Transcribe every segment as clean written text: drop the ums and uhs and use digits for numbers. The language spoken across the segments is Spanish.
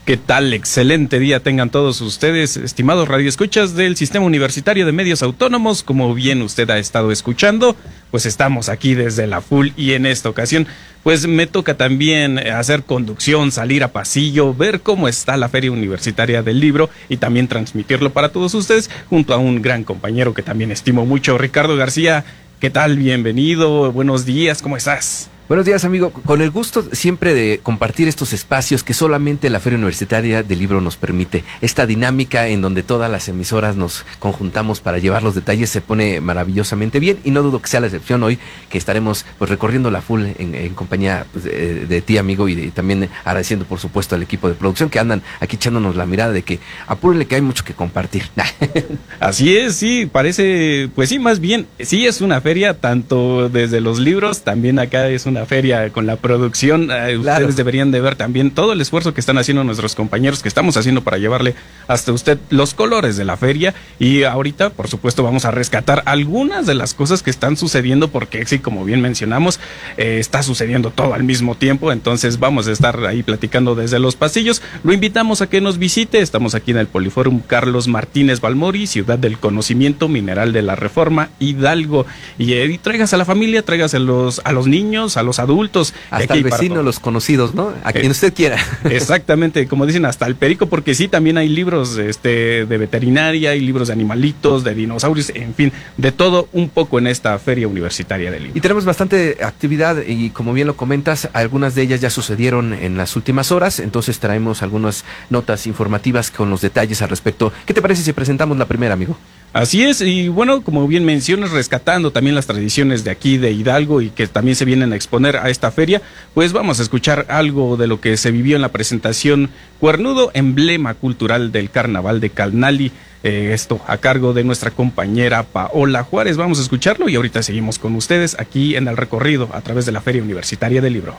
¿Qué tal? Excelente día tengan todos ustedes, estimados radioescuchas del Sistema Universitario de Medios Autónomos. Como bien usted ha estado escuchando, pues estamos aquí desde la FUL y en esta ocasión pues me toca también hacer conducción, salir a pasillo, ver cómo está la Feria Universitaria del Libro y también transmitirlo para todos ustedes junto a un gran compañero que también estimo mucho, Ricardo García. ¿Qué tal? Bienvenido, buenos días, ¿cómo estás? Buenos días, amigo. Con el gusto siempre de compartir estos espacios que solamente la Feria Universitaria del Libro nos permite. Esta dinámica en donde todas las emisoras nos conjuntamos para llevar los detalles se pone maravillosamente bien y no dudo que sea la excepción hoy, que estaremos pues recorriendo la FUL en compañía pues, de ti, amigo, y también agradeciendo por supuesto al equipo de producción que andan aquí echándonos la mirada de que apúrenle que hay mucho que compartir. Así es, sí, parece, pues sí, más bien, sí es una feria, tanto desde los libros, también acá es una feria con la producción. Claro. Ustedes deberían de ver también todo el esfuerzo que están haciendo nuestros compañeros, que estamos haciendo para llevarle hasta usted los colores de la feria. Y ahorita, por supuesto, vamos a rescatar algunas de las cosas que están sucediendo, porque sí, como bien mencionamos, está sucediendo todo al mismo tiempo, entonces vamos a estar ahí platicando desde los pasillos. Lo invitamos a que nos visite, estamos aquí en el Poliforum Carlos Martínez Balmori, Ciudad del Conocimiento, Mineral de la Reforma, Hidalgo, y tráigase a la familia, tráigase a los niños, a los adultos, hasta el vecino, los conocidos, ¿no? A quien usted quiera. Exactamente, como dicen, hasta el perico, porque sí, también hay libros de veterinaria, hay libros de animalitos, de dinosaurios, en fin, de todo un poco en esta Feria Universitaria del Libro. Y tenemos bastante actividad y como bien lo comentas, algunas de ellas ya sucedieron en las últimas horas, entonces traemos algunas notas informativas con los detalles al respecto. ¿Qué te parece si presentamos la primera, amigo? Así es, y bueno, como bien mencionas, rescatando también las tradiciones de aquí de Hidalgo y que también se vienen a exponer a esta feria, pues vamos a escuchar algo de lo que se vivió en la presentación Cuernudo, emblema cultural del Carnaval de Calnali, esto a cargo de nuestra compañera Paola Juárez. Vamos a escucharlo y ahorita seguimos con ustedes aquí en el recorrido a través de la Feria Universitaria del Libro.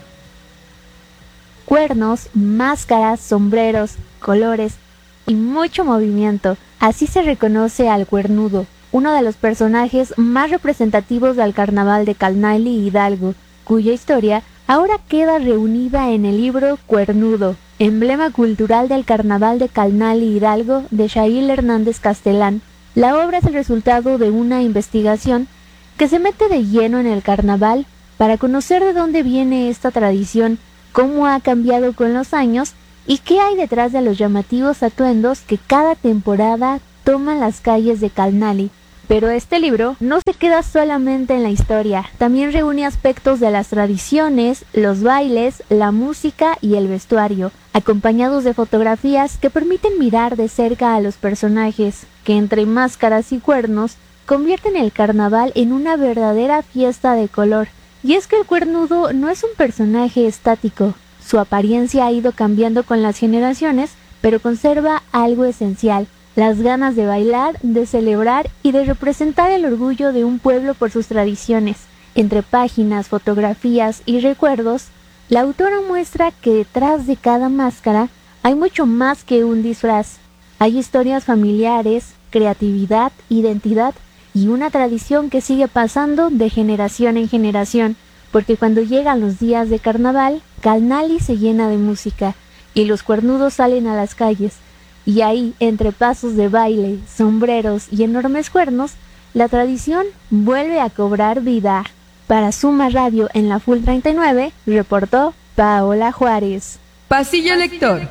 Cuernos, máscaras, sombreros, colores y mucho movimiento. Así se reconoce al Cuernudo, uno de los personajes más representativos del Carnaval de Calnali Hidalgo, cuya historia ahora queda reunida en el libro Cuernudo, emblema cultural del Carnaval de Calnali Hidalgo de Shail Hernández Castelán. La obra es el resultado de una investigación que se mete de lleno en el carnaval para conocer de dónde viene esta tradición, cómo ha cambiado con los años y qué hay detrás de los llamativos atuendos que cada temporada toman las calles de Calnali. Pero este libro no se queda solamente en la historia, también reúne aspectos de las tradiciones, los bailes, la música y el vestuario, acompañados de fotografías que permiten mirar de cerca a los personajes, que entre máscaras y cuernos convierten el carnaval en una verdadera fiesta de color. Y es que el Cuernudo no es un personaje estático. Su apariencia ha ido cambiando con las generaciones, pero conserva algo esencial: las ganas de bailar, de celebrar y de representar el orgullo de un pueblo por sus tradiciones. Entre páginas, fotografías y recuerdos, la autora muestra que detrás de cada máscara hay mucho más que un disfraz. Hay historias familiares, creatividad, identidad y una tradición que sigue pasando de generación en generación, porque cuando llegan los días de carnaval, Calnali se llena de música y los cuernudos salen a las calles. Y ahí, entre pasos de baile, sombreros y enormes cuernos, la tradición vuelve a cobrar vida. Para Suma Radio en la FUL 39, reportó Paola Juárez. Pasillo Lector.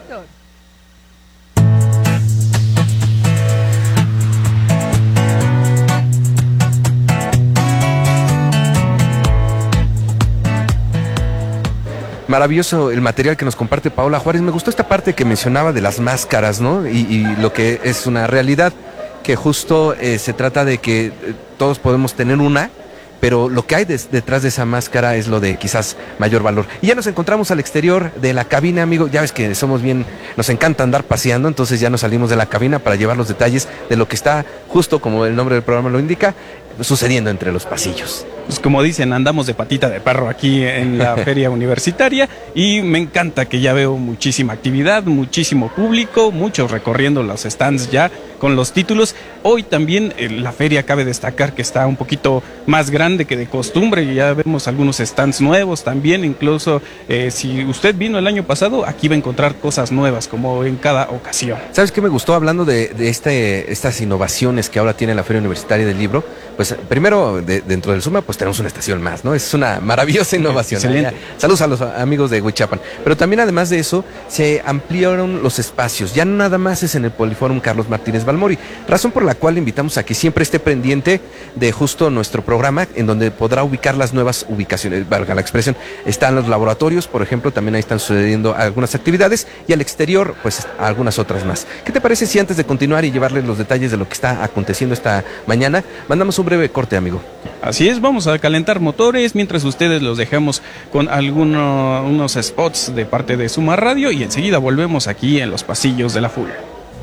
Maravilloso el material que nos comparte Paola Juárez. Me gustó esta parte que mencionaba de las máscaras, ¿no? Y lo que es una realidad, que justo se trata de que todos podemos tener una, pero lo que hay detrás de esa máscara es lo de quizás mayor valor. Y ya nos encontramos al exterior de la cabina, amigo. Ya ves que somos bien, nos encanta andar paseando, entonces ya nos salimos de la cabina para llevar los detalles de lo que está, justo como el nombre del programa lo indica, sucediendo entre los pasillos. Pues como dicen, andamos de patita de perro aquí en la feria universitaria y me encanta que ya veo muchísima actividad, muchísimo público, muchos recorriendo los stands ya con los títulos. Hoy también la feria cabe destacar que está un poquito más grande que de costumbre y ya vemos algunos stands nuevos también, incluso si usted vino el año pasado, aquí va a encontrar cosas nuevas como en cada ocasión. ¿Sabes qué me gustó hablando de estas innovaciones que ahora tiene la Feria Universitaria del Libro? Pues primero, dentro del SUMA, pues tenemos una estación más, ¿no? Es una maravillosa innovación. Excelente. Saludos a los amigos de Huichapan. Pero también, además de eso, se ampliaron los espacios. Ya no nada más es en el Poliforum Carlos Martínez Balmori, razón por la cual le invitamos a que siempre esté pendiente de justo nuestro programa, en donde podrá ubicar las nuevas ubicaciones, valga la expresión. Están los laboratorios, por ejemplo, también ahí están sucediendo algunas actividades, y al exterior, pues algunas otras más. ¿Qué te parece si antes de continuar y llevarles los detalles de lo que está aconteciendo esta mañana, mandamos un breve corte, amigo? Así es, vamos a calentar motores mientras ustedes los dejamos con unos spots de parte de Suma Radio y enseguida volvemos aquí en los pasillos de la FUL.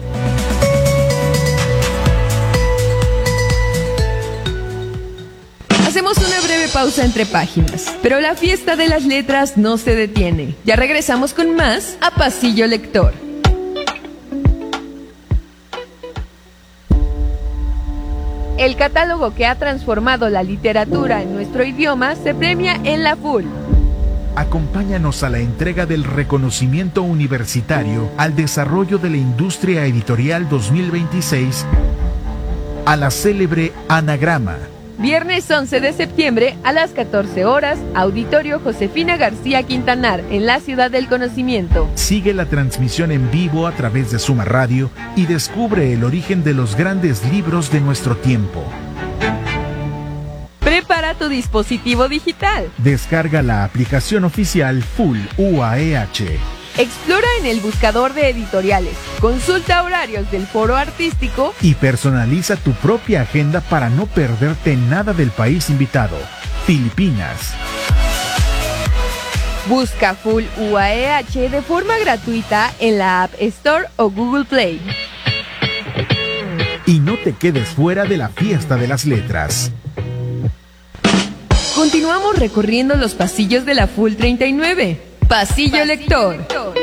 Hacemos una breve pausa entre páginas, pero la fiesta de las letras no se detiene. Ya regresamos con más a Pasillo Lector. El catálogo que ha transformado la literatura en nuestro idioma se premia en la FUL. Acompáñanos a la entrega del reconocimiento universitario al desarrollo de la industria editorial 2026 a la célebre Anagrama. Viernes 11 de septiembre a las 14 horas, Auditorio Josefina García Quintanar, en la Ciudad del Conocimiento. Sigue la transmisión en vivo a través de Suma Radio y descubre el origen de los grandes libros de nuestro tiempo. Prepara tu dispositivo digital. Descarga la aplicación oficial FUL UAEH. Explora en el buscador de editoriales, consulta horarios del foro artístico y personaliza tu propia agenda para no perderte nada del país invitado, Filipinas. Busca FUL UAEH de forma gratuita en la App Store o Google Play. Y no te quedes fuera de la fiesta de las letras. Continuamos recorriendo los pasillos de la FUL 39. Pasillo Lector.